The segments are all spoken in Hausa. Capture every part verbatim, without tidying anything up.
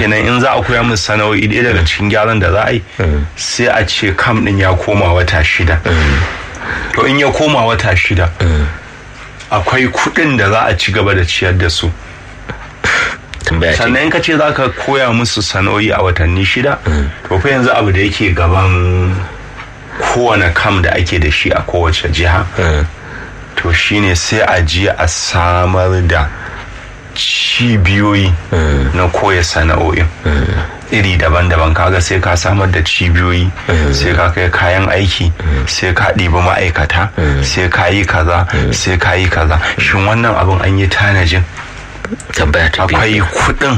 kenan in za a koya musu sana'o'i ɗaya daga cikin gyaran da za a yi sai a ce kam ɗin ya koma wata shida. To in ya koma wata shida akwai kuɗin da za a ci gaba da ciyar da su. Sannan in ka ce za ka koya musu sana'o'i a watanni shida to fa yanzu abu da yake gaban kowane kam da ake da shi a kowace jiha to shine sai a je a samar da cibiyoyi na koya sana'o'in iri daban-daban. Kaga sai ka samar da cibiyoyi, sai ka kai kayan aiki, sai ka ɗibi ma'aikata, sai ka yi kaza, sai ka yi kaza. Shin wannan abin an yi tanajin? Akwai kuɗin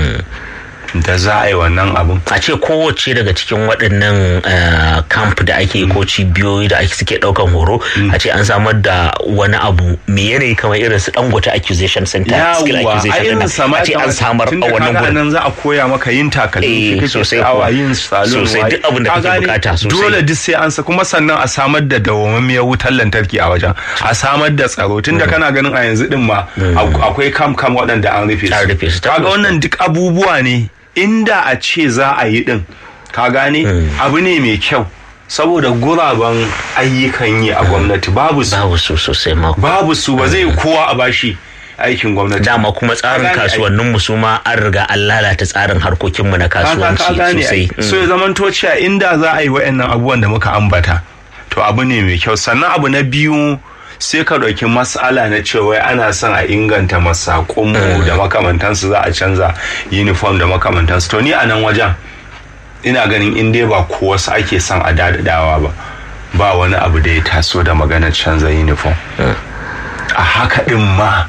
da za a yi wannan abun. A ce kowace daga cikin waɗannan camp da ake ko cibiyoyi da ake suke ɗaukan horo a ce an samar da wani abu me yanayi kamar irin su Dangote Acquisition Center, Skill Acquisition Center, a ce an samar a wannan gurin. Nan za a koya maka yin takalmi, sosai awa yin salon, sosai duk abin da kake bukata sosai. Dole duk sai an sa kuma sannan a samar da dawwammamiyar wutar lantarki a wajen, a samar da tsaro tunda kana ganin a yanzu din ma akwai camp camp waɗanda an rufe su. Kaga wannan duk abubuwa ne inda a ce za a yi din, ka gane abu ne mai kyau saboda guraben ayyukan yi a gwamnati babu su babu su sosai ma babu su ba zai kowa a bashi aikin gwamnati. Dama kuma tsarin kasuwannin mu su ma an riga an lalata tsarin harkokin mu na kasuwanci sosai. So ya zamanto cewa inda za a yi wa'annan abubuwan da muka ambata to abu ne mai kyau. Sannan abu na biyu sai ka ɗauki mas'ala na cewa ana son a inganta masakunmu da makamantansu, za a canza uniform da makamantansu. To ni a nan wajen ina ganin in dai ba ko wasu ake son a dadadawa ba ba wani abu da ya taso da maganar canza uniform. A haka din ma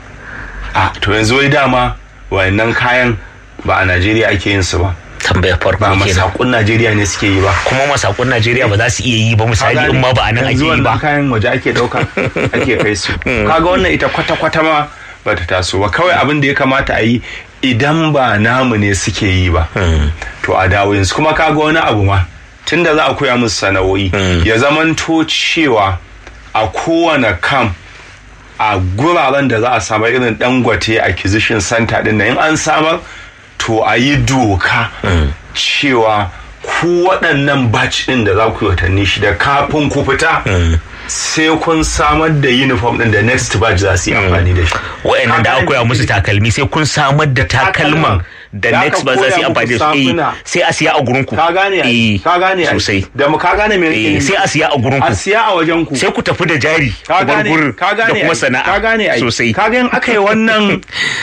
a to yanzu wai dama wayannan kayan ba a Najeriya ake yin su ba. Tambayar farko ba masakun Najeriya ne suke yi ba, kuma masakun Najeriya ba za su iya yi ba misali in ma ba a nan ake yi ba. Kayan waje ake dauka ake kai su. Kaga wannan ita kwata-kwata ma ba ta taso ba. Kawai abin da ya kamata a yi idan ba namu ne suke yi ba to a dawo yanzu. Kuma kaga wani abu ma tunda za a koya musu sana'o'i ya zamanto cewa a kowane kam a guraren da za a samar irin Dangote Acquisition Center din nan in an samar to a yi doka cewa ku waɗannan batch ɗin da za ku yi watanni shida kafin ku fita sai kun samar da uniform ɗin da next batch za su yi amfani da shi. Wa'annan da aka koya musu takalmi sai kun samar da takalman da next batch za su yi amfani da shi. Sai a siya a gurin ku. Ka gane ai. Ka gane ai. Sosai. Da mu ka gane me nake. Sai a siya a gurin ku. A siya a wajen ku. Sai ku tafi da jari. Ka gane. Ka gane da kuma sana'a. Ka gane ai. Sosai. Ka ga in aka yi wannan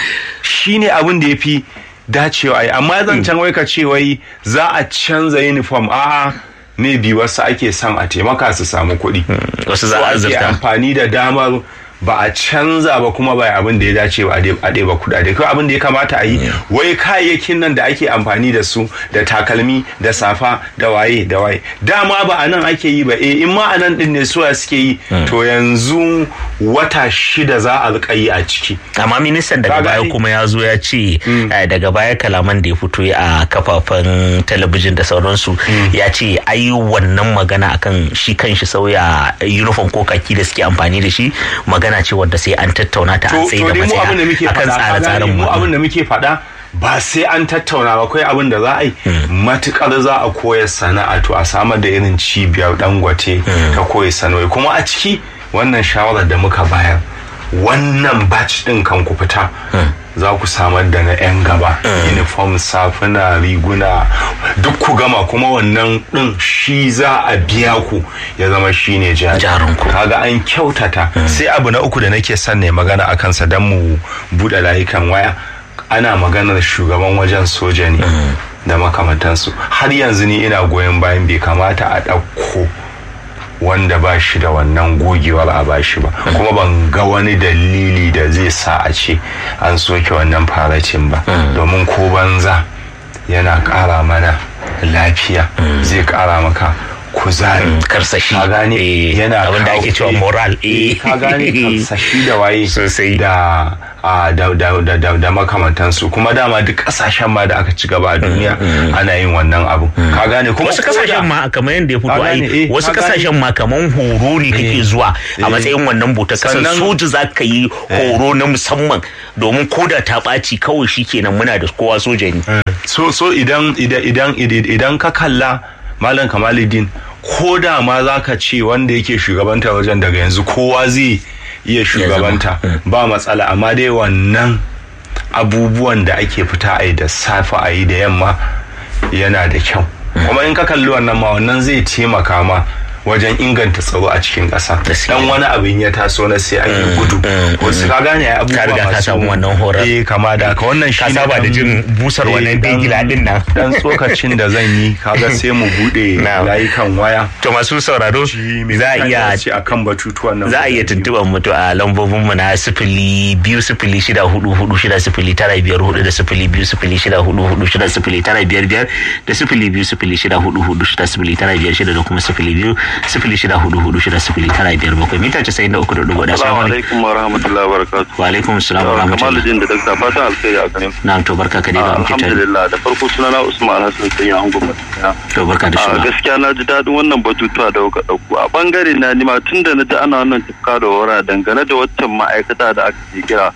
shine abin da yafi dacewa ai. Amma zan can wai ka ce wai za a canza uniform a'a ne bi wasu ake son a taimaka su samu kuɗi. Wasu za a azurta. Amfani da damar ba a canza ba kuma ba abin da ya dace ba a ɗeba kuɗaɗe. Kawai abin da ya kamata a yi wai kayayyakin nan da ake amfani da su da takalmi da safa da waye da waye dama ba a nan ake yi ba. Eh in ma a nan ɗin ne suwa suke yi to yanzu wata shida za a riƙa yi a ciki. Amma ministan daga baya kuma ya zo ya ce daga baya kalaman da ya fito a kafafen talabijin da sauransu ya ce ai wannan magana akan shi kanshi sauya uniform ko kaki da suke amfani da shi magana ce wadda sai an tattauna ta an tsaye da matsaya akan tsare-tsaren mu. Abin da muke faɗa ba sai an tattauna ba, kai abin da za a yi matukar za a koya sana'a to a samar da irin cibiyar Dangote ta koya sana'o'i. Kuma a ciki wannan shawarar da muka bayar wannan batch din kan ku fita za ku samar da na 'yan gaba uniform, safuna, riguna duk ku gama kuma wannan din shi za a biya ku ya zama shine jarin ku. Kaga an kyautata. Sai abu na uku da nake son ne magana akan sa dan mu bude layukan waya, ana maganar shugaban wajen soja ne da makamantansu. Har yanzu ni ina goyon bayan bai kamata a ɗauko wanda ba shi da wannan gogewar a bashi ba, kuma ban ga wani dalili da zai sa a ce an soke wannan faracin ba, domin ko banza yana ƙara mana lafiya, zai ƙara maka kuzari karsashi ka gane yana abin da ake cewa moral eh ka gane karsashi da waye sosai da da da da da makamantansu kuma dama duk kasashen ma da aka ci gaba a duniya ana yin wannan abu ka gane kuma wasu kasashen ma kamar yadda ya fito ai wasu kasashen ma kaman horo ne kake zuwa a matsayin wannan bota kasan soji zaka yi horo na musamman domin koda ta ɓaci kawai shikenan muna da kowa soja ne so so idan idan idan ka kalla Malam Kamaluddin ko da ma zaka ce wanda yake shugabanta wajen daga yanzu kowa zai iya shugabanta ba matsala amma dai wannan abubuwan da ake fita a yi da safe a yi da yamma yana da kyau kuma in ka kalli wannan ma wannan zai taimaka ma wajen inganta tsaro a cikin ƙasa dan wani abin ya taso na sai a yi gudu wasu ka gane ai abubuwa masu samu wannan horar eh kama da ka wannan shi saba da jin busar wannan bigila din nan dan tsokacin da zan yi kaga sai mu bude layukan waya to masu sauraro za a iya ci akan batutuwan nan za a iya tuntuban mu to a lambobin mu na sifili biyu sifili shida hudu hudu shida sifili tara biyar hudu da sifili biyu sifili shida hudu hudu shida sifili tara biyar biyar da sifili biyu sifili shida hudu hudu shida sifili tara biyar shida da kuma sifili biyu sifili shida hudu hudu shida sifili tara biyar bakwai mita casa'in da uku da dubu da salamu alaikum wa rahmatullahi wa barakatuh wa alaikum salam wa rahmatullahi Kamaluddin da dakta fatan alkhairi a ganin na'am to barka ka dai ba muke tare alhamdulillah da farko sunana Usman Hassan sai an gwamnati to barka da shi gaskiya na ji dadin wannan batutuwa da kuka dauko a bangare na ni ma tunda na ji ana wannan tafka da wara dangane da waccan ma'aikata da aka kira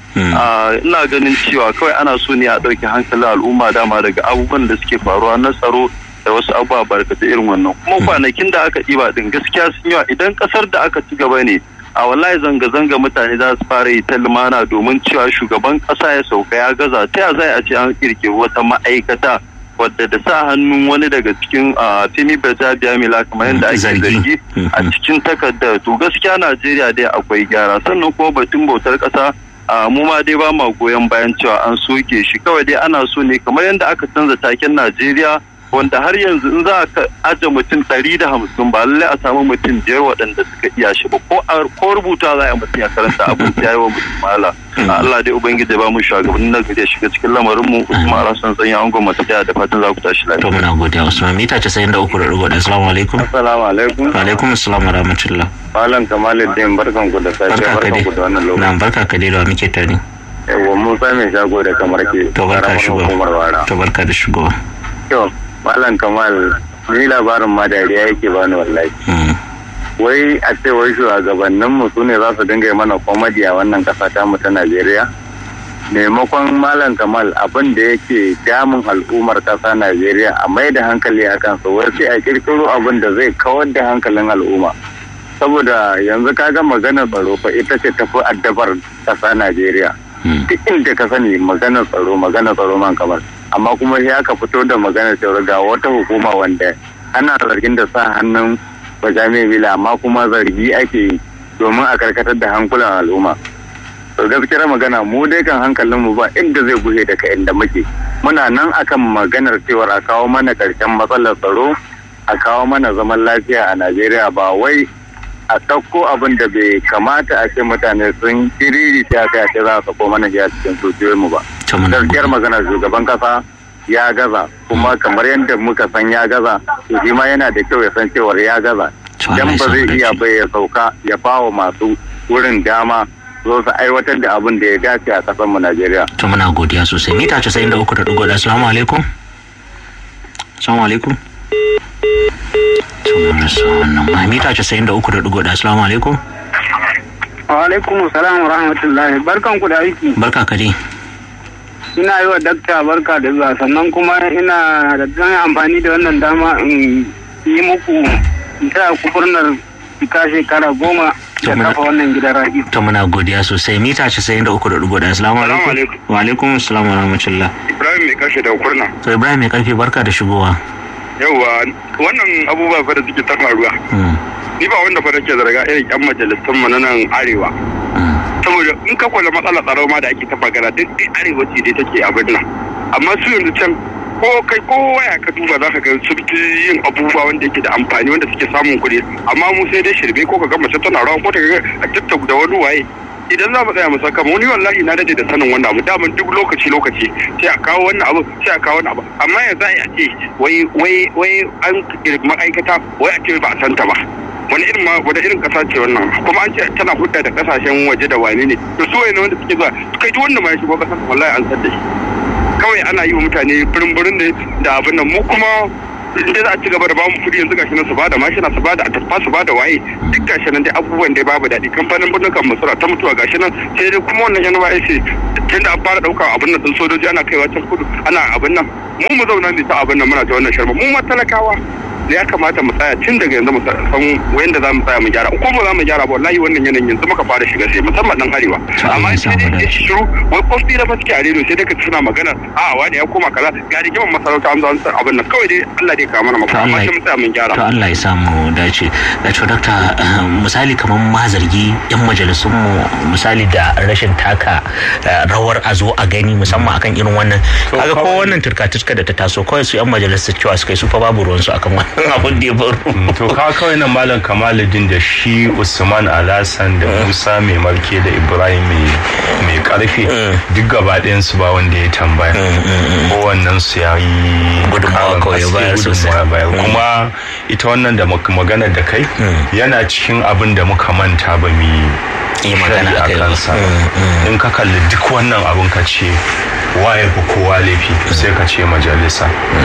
ina ganin cewa kawai ana so ne a dauki hankalin al'umma dama daga abubuwan da suke faruwa na tsaro da wasu abubuwa barkata irin wannan kuma kwanakin da aka ɗiba din gaskiya sun yawa idan kasar da aka ci gaba ne a wallahi zanga-zanga mutane za su fara yi ta lumana domin cewa shugaban kasa ya sauka ya gaza ta ya zai a ce an kirkiri wata ma'aikata wadda da sa hannun wani daga cikin Femi Bajabiamila kamar yadda ake zargi a cikin takardar to gaskiya Najeriya dai akwai gyara sannan kuma batun bautar kasa mu ma dai ba ma goyon bayan cewa an soke shi kawai dai ana so ne kamar yadda aka canza taken Najeriya wanda har yanzu in za a aje mutum ɗari da hamsin ba lallai a samu mutum biyar waɗanda suka iya shi ba ko rubuta za a yi mutum ya karanta abin ya yi wa mutum mala Allah dai ubangiji ba mu shugabannin na gari shiga cikin lamarin mu Usman Hassan sanya an gwamnati da da fatan za ku tashi lafiya to muna godiya Usman mita casa'in da uku da ɗigo ɗaya assalamu alaikum assalamu alaikum wa alaikum assalam wa rahmatullah Malam Kamaluddin barkan ku da safiya barkan ku da wannan lokaci na'am barka ka dai da muke tare yawa mun sai mai shago da kamar ke to barka shigo to barka da shigo to Malam Kamal ni labarin ma dariya yake bani wallahi. Wai a ce wai shugabannin mu sune za su dinga mana komedi a wannan kasa ta mu ta Najeriya. Maimakon Malam Kamal abin da yake damun al'ummar kasa Najeriya a mai da hankali a kansa wai sai a kirkiro abin da zai kawar da hankalin al'umma. Saboda yanzu kaga maganar tsaro fa ita ce tafi addabar kasa Najeriya. Duk inda ka sani maganar tsaro maganar tsaro man kamar. Amma kuma sai aka fito da maganar cewa ga wata hukuma wanda ana zargin da sa hannun Bajabiamila amma kuma zargi ake yi domin a karkatar da hankulan al'umma. To gaskiyar magana mu dai kan hankalin mu ba inda zai gushe daga inda muke. Muna nan akan maganar cewa a kawo mana karshen matsalar tsaro, a kawo mana zaman lafiya a Najeriya ba wai a ɗauko abin da bai kamata a ce mutane sun kiriri ta kai ce za su ko mana ya cikin zuciyoyinmu ba. Gaskiyar magana shugaban kasa ya gaza kuma kamar yadda muka san ya gaza to shi ma yana da kyau ya san cewar ya gaza. Dan ba zai iya bai ya sauka ya bawa masu wurin dama zo su aiwatar da abin da ya dace a kasar mu Najeriya. To muna godiya sosai. Mita casa'in da uku da ɗigo ɗaya. Assalamu alaikum. Assalamu alaikum. Mita casa'in da uku da ɗigo ɗaya. Assalamu alaikum. Wa alaikum salam wa rahmatullahi. Barkan ku da aiki. Barka ka dai. Ina yi wa dakta barka da zuwa sannan kuma ina da zan amfani da wannan dama in yi muku ta kufurnar cika shekara goma da kafa wannan gidan raɗi. To muna godiya sosai. Mita casa'in da uku da ɗigo ɗaya. Assalamu alaikum. Wa alaikum salam wa rahmatullah. Ibrahim mai kashe da kurna. To Ibrahim mai karfe barka da shigowa. Yauwa wannan abubuwa fa da suke ta faruwa. Ni ba wanda fa nake zarga irin yan majalisun mu na nan arewa. Saboda in ka kula matsalar tsaro ma da ake ta magana duk arewa ce dai take abin nan. Amma su yanzu can ko kai ko waya ka duba za ka ga su yin abubuwa wanda yake da amfani wanda suke samun kuɗi amma mu sai dai shirme ko ka ga mace tana rawa ko ta ga a TikTok da wani waye idan za mu tsaya mu saka wani wallahi na dade da sanin wannan abu daman duk lokaci lokaci sai a kawo wannan abu sai a kawo wannan abu amma yanzu a ce wai wai wai an ma'aikata wai a ce ba a santa ba wani irin ma wani irin kasa ce wannan kuma an ce tana hudda da kasashen waje da wane ne to su waye wanda suke zuwa kai duk wanda ma ya shigo kasar wallahi an san da shi kawai ana yi wa mutane birin-birin ne da abin nan mu kuma inda za a ci gaba da bamu kuɗi yanzu gashi nan su bada mashina su bada atamfa su bada waye duk gashi nan dai abubuwan dai babu daɗi kamfanin birnin kan musura ta mutuwa gashi nan sai dai kuma wannan yan waye ce tun da an fara ɗauka abin nan ɗin sojoji ana kaiwa can kudu ana abin nan mu mu zauna ne ta abin nan muna ta wannan sharma mu ma talakawa da ya kamata mu tsaya tun daga yanzu mu san wanda za mu tsaya mu gyara ko ba za mu gyara ba wallahi wannan yanayin yanzu muka fara shiga sai musamman dan arewa amma sai dai ya shiru wai kofi da faske a rediyo sai dai ka suna magana a wani ya koma kaza ga rigiman masarauta an zo an san abin nan kawai dai Allah dai ka mana mafita amma sai mu tsaya mun gyara to Allah ya samu dace da to dakta misali kamar ma zargi yan majalisun mu misali da rashin taka rawar a zo a gani musamman akan irin wannan kaga ko wannan turka-turka da ta taso kawai su yan majalisar cewa su kai su fa babu ruwan su akan wannan abin da ya faru to ka kawai nan malam Kamaluddin da shi Usman Alhassan da Musa mai marke da Ibrahim mai karfe duk gaba ɗayan su ba wanda ya tambaya kowannen su ya yi gudunmawa kawai bayar sosai kuma ita wannan da magana da kai yana cikin abin da muka manta ba mu yi magana a kansa in ka kalli duk wannan abin ka ce waye fi kowa laifi sai ka ce majalisa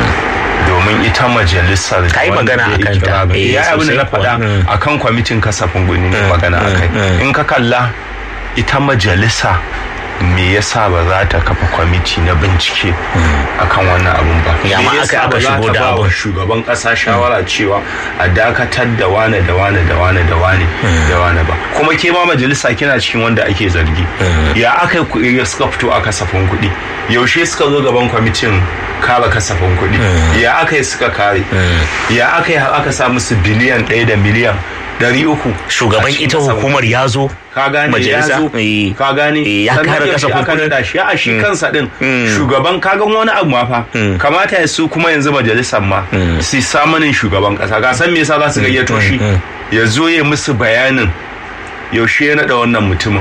domin ita majalisar kai magana akan ta ya abin da na faɗa akan kwamitin kasafin kuɗi ne magana akai in ka kalla ita majalisa me yasa ba za ta kafa kwamiti na bincike akan wannan abun ba ya ma aka aka shigo da abun shugaban kasa shawara cewa a dakatar da wane da wane da wane da wane da wane ba kuma ke ma majalisa kina cikin wanda ake zargi ya aka suka fito a kasafin kuɗi yaushe suka zo gaban kwamitin kare kasafin kuɗi ya aka yi suka kare ya aka yi aka sa musu biliyan ɗaya da miliyan dari uku shugaban ita hukumar ya zo ka gane majalisa ka gane ya kare kasafin kuɗi da shi a shi kansa din shugaban kagan wani abu ma fa kamata ya su kuma yanzu majalisar ma su samanin shugaban kasa ga san me yasa za su gayyato shi ya zo ya musu bayanin yaushe ya naɗa wannan mutumin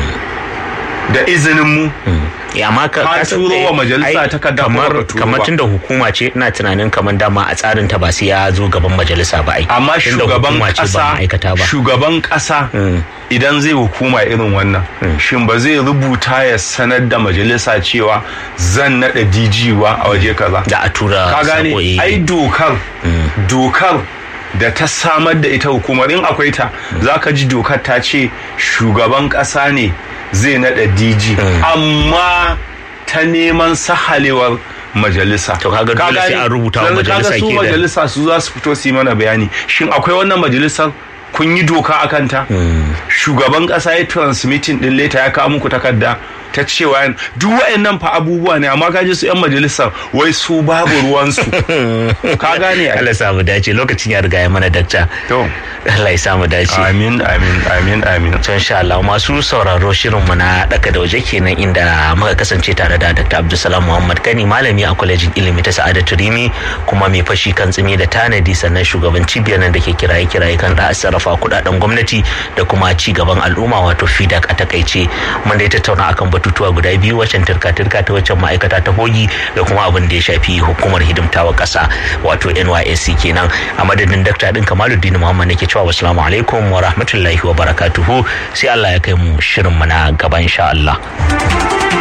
da izinin mu ya ma ka turo wa majalisa takarda kamar kamar tunda hukuma ce ina tunanin kamar dama a tsarin ta ba sai ya zo gaban majalisa ba ai amma shugaban kasa shugaban kasa idan zai hukuma irin wannan shin ba zai rubuta ya sanar da majalisa cewa zan nada D G wa a waje kaza da a tura ka gane ai dokar dokar da ta samar da ita hukumar in akwai ta zaka ji dokar ta ce shugaban kasa ne zai nada D G amma ta neman sahalewar majalisa to kaga dole sai an rubuta wa majalisa ke da majalisa su za su fito su yi mana bayani shin akwai wannan majalisar kun yi doka akan ta shugaban kasa ya transmitting din leta ya kawo muku takarda ta cewa duk wayannan fa abubuwa ne amma kaje su yan majalisar wai su babu ruwan su ka gane Allah ya samu dace lokacin ya riga ya mana dakta to Allah ya samu dace amin amin amin amin to insha Allah masu sauraro shirin mu na daka da waje kenan inda muka kasance tare da Dr. Abdulsalam Muhammad Kani malami a kwalejin ilimi ta Sa'adatu Rimi kuma mai fashi kan tsimi da tanadi sannan shugaban cibiyar nan da ke kiraye kiraye kan da sarrafa kudaden gwamnati da kuma ci gaban al'umma wato F I D A C a takaice mun dai tattauna akan batutuwa guda biyu wacan turka-turka ta wacan ma'aikata ta hogi da kuma abin da ya shafi hukumar hidimtawa ƙasa wato N Y S C kenan a madadin dakta din Kamaluddin Muhammad nake cewa assalamu alaikum wa rahmatullahi wa barakatuhu sai Allah ya kai mu shirin mu na gaba insha Allah.